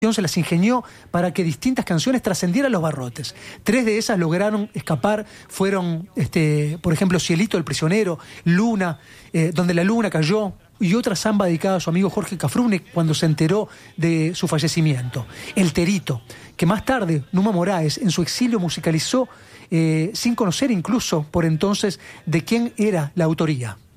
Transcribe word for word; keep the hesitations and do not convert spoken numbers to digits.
se las ingenió para que distintas canciones trascendieran los barrotes. Tres de esas lograron escapar, fueron, este, por ejemplo, Cielito el prisionero, Luna, eh, donde la luna cayó, y otra samba dedicada a su amigo Jorge Cafrune cuando se enteró de su fallecimiento. El Terito, que más tarde Numa Moraes en su exilio musicalizó eh, sin conocer incluso por entonces de quién era la autoría.